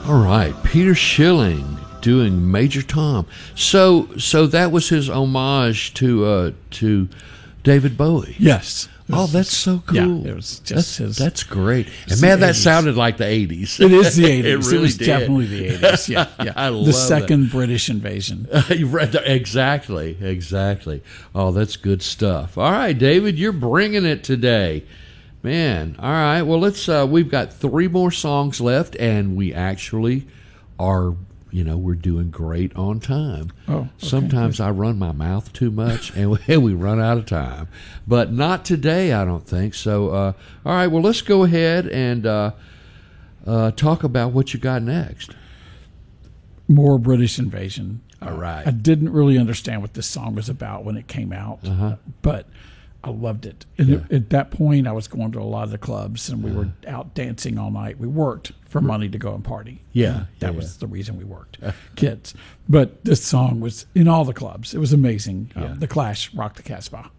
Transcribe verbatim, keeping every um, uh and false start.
All right, Peter Schilling doing Major Tom. So, so that was his homage to uh, to David Bowie. Yes. Oh, that's so cool. Yeah, it was just that's, his. That's great. And man, that sounded like the eighties. It is the eighties. It really it was did. definitely the eighties. Yeah, yeah. I love the second that. British invasion. You read the, exactly, exactly. Oh, that's good stuff. All right, David, you're bringing it today. Man, all right. Well, let's. Uh, we've got three more songs left, and we actually are. You know, we're doing great on time. Oh, okay. Sometimes I run my mouth too much, and we, we run out of time. But not today, I don't think. So, uh, all right. Well, let's go ahead and uh, uh, talk about what you got next. More British invasion. All right. I didn't really understand what this song was about when it came out, Uh-huh. but I loved it. And Yeah. at that point, I was going to a lot of the clubs, and we Uh-huh. were out dancing all night. We worked for money to go and party. Yeah, that yeah, was the reason we worked, kids. But this song was in all the clubs. It was amazing. Yeah. Um, the Clash, Rock the Casbah.